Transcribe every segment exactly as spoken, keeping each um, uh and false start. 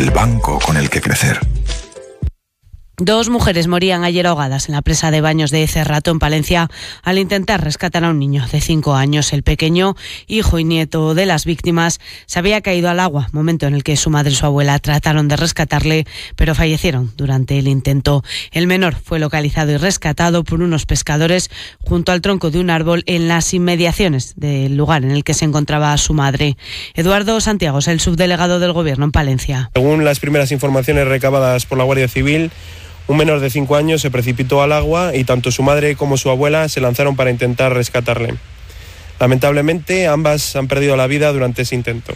el banco con el que crecer. Dos mujeres morían ayer ahogadas en la presa de Baños de Cerrato, en Palencia, al intentar rescatar a un niño de cinco años. El pequeño, hijo y nieto de las víctimas, se había caído al agua, momento en el que su madre y su abuela trataron de rescatarle, pero fallecieron durante el intento. El menor fue localizado y rescatado por unos pescadores junto al tronco de un árbol en las inmediaciones del lugar en el que se encontraba su madre. Eduardo Santiago es el subdelegado del Gobierno en Palencia. Según las primeras informaciones recabadas por la Guardia Civil, un menor de cinco años se precipitó al agua y tanto su madre como su abuela se lanzaron para intentar rescatarle. Lamentablemente, ambas han perdido la vida durante ese intento.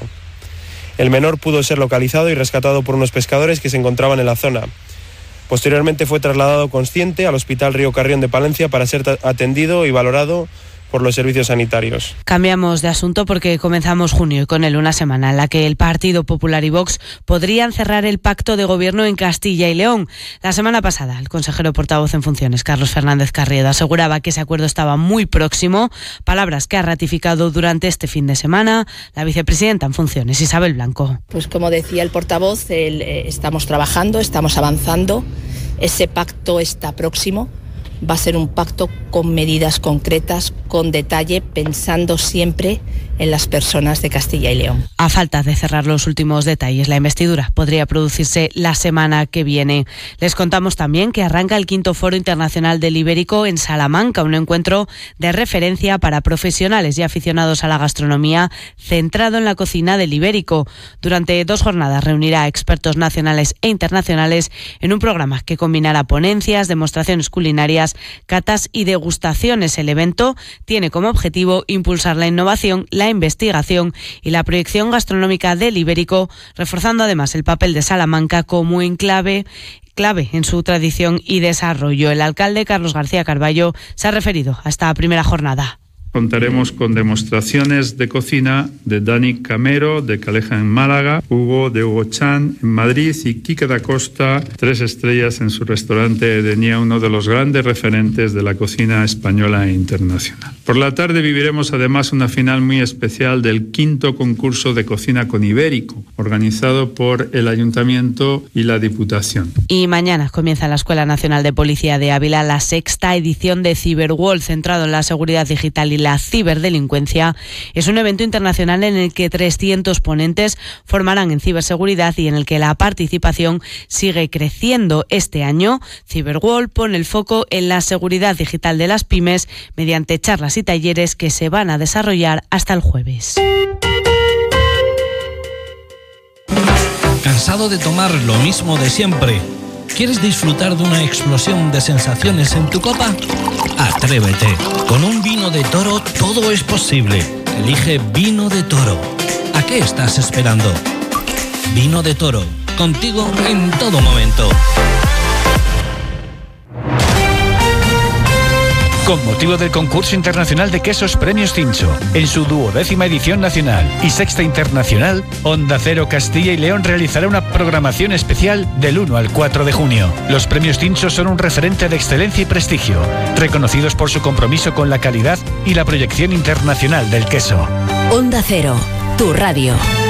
El menor pudo ser localizado y rescatado por unos pescadores que se encontraban en la zona. Posteriormente fue trasladado consciente al Hospital Río Carrión de Palencia para ser atendido y valorado por los servicios sanitarios. Cambiamos de asunto porque comenzamos junio y con él una semana en la que el Partido Popular y Vox podrían cerrar el pacto de gobierno en Castilla y León. La semana pasada, el consejero portavoz en funciones, Carlos Fernández Carriedo, aseguraba que ese acuerdo estaba muy próximo, palabras que ha ratificado durante este fin de semana la vicepresidenta en funciones, Isabel Blanco. Pues como decía el portavoz, el, eh, estamos trabajando, estamos avanzando, ese pacto está próximo. Va a ser un pacto con medidas concretas, con detalle, pensando siempre en las personas de Castilla y León. A falta de cerrar los últimos detalles, la investidura podría producirse la semana que viene. Les contamos también que arranca el quinto Foro Internacional del Ibérico en Salamanca, un encuentro de referencia para profesionales y aficionados a la gastronomía centrado en la cocina del Ibérico. Durante dos jornadas reunirá a expertos nacionales e internacionales en un programa que combinará ponencias, demostraciones culinarias, catas y degustaciones. El evento tiene como objetivo impulsar la innovación, la investigación y la proyección gastronómica del Ibérico, reforzando además el papel de Salamanca como enclave clave en su tradición y desarrollo. El alcalde Carlos García Carballo se ha referido a esta primera jornada. Contaremos con demostraciones de cocina de Dani Camero, de Caleja en Málaga, Hugo de Hugo Chan en Madrid y Quique da Costa, tres estrellas en su restaurante Edenia, uno de los grandes referentes de la cocina española e internacional. Por la tarde viviremos además una final muy especial del quinto concurso de cocina con Ibérico, organizado por el Ayuntamiento y la Diputación. Y mañana comienza en la Escuela Nacional de Policía de Ávila la sexta edición de Cyberworld, centrado en la seguridad digital y la ciberdelincuencia. Es un evento internacional en el que trescientos ponentes formarán en ciberseguridad y en el que la participación sigue creciendo. Este año, Cyberworld pone el foco en la seguridad digital de las pymes mediante charlas y talleres que se van a desarrollar hasta el jueves. ¿Cansado de tomar lo mismo de siempre? ¿Quieres disfrutar de una explosión de sensaciones en tu copa? Atrévete. Con un vino de Toro todo es posible. Elige Vino de Toro. ¿A qué estás esperando? Vino de Toro. Contigo en todo momento. Con motivo del concurso internacional de quesos Premios Cincho, en su duodécima edición nacional y sexta internacional, Onda Cero Castilla y León realizará una programación especial del uno al cuatro de junio. Los Premios Cincho son un referente de excelencia y prestigio, reconocidos por su compromiso con la calidad y la proyección internacional del queso. Onda Cero, tu radio.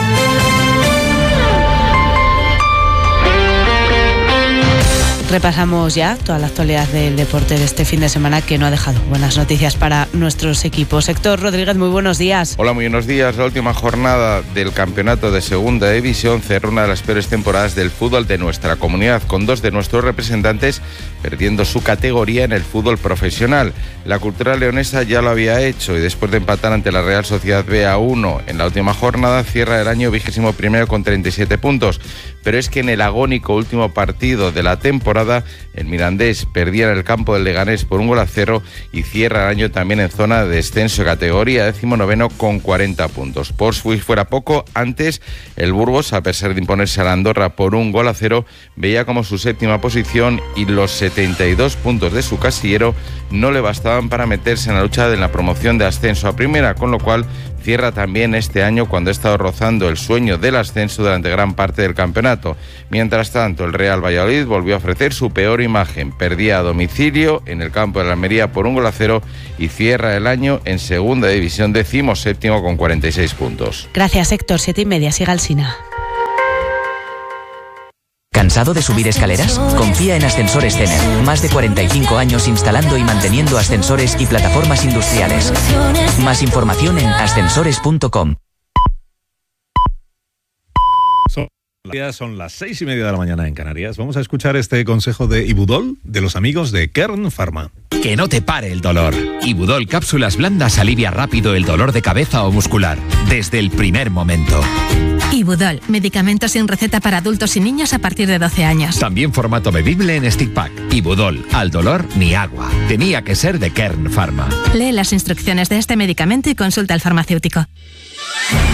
Repasamos ya toda la actualidad del deporte de este fin de semana, que no ha dejado buenas noticias para nuestros equipos. Héctor Rodríguez, muy buenos días. Hola, muy buenos días. La última jornada del campeonato de Segunda División cerró una de las peores temporadas del fútbol de nuestra comunidad, con dos de nuestros representantes perdiendo su categoría en el fútbol profesional. La Cultural Leonesa ya lo había hecho y después de empatar ante la Real Sociedad B a uno en la última jornada, cierra el año vigésimo primero con treinta y siete puntos. Pero es que en el agónico último partido de la temporada, el Mirandés perdía en el campo del Leganés por un gol a cero y cierra el año también en zona de descenso de categoría, décimo noveno con cuarenta puntos. Por si fuera poco, antes el Burgos, a pesar de imponerse a la Andorra por un gol a cero, veía como su séptima posición y los setenta y dos puntos de su casillero no le bastaban para meterse en la lucha de la promoción de ascenso a primera, con lo cual cierra también este año cuando ha estado rozando el sueño del ascenso durante gran parte del campeonato. Mientras tanto, el Real Valladolid volvió a ofrecer su peor imagen. Perdía a domicilio en el campo de la Almería por un gol a cero y cierra el año en segunda división, décimo séptimo con cuarenta y seis puntos. Gracias, Héctor. Siete y media, siga Alsina. ¿Cansado de subir escaleras? Confía en Ascensores Cener. Más de cuarenta y cinco años instalando y manteniendo ascensores y plataformas industriales. Más información en ascensores punto com. Son las seis y media de la mañana en Canarias. Vamos a escuchar este consejo de Ibudol de los amigos de Kern Pharma. Que no te pare el dolor. Ibudol cápsulas blandas alivia rápido el dolor de cabeza o muscular, desde el primer momento. Ibudol, medicamento sin receta para adultos y niños a partir de doce años. También formato bebible en stick pack. Ibudol, al dolor ni agua. Tenía que ser de Kern Pharma. Lee las instrucciones de este medicamento y consulta al farmacéutico.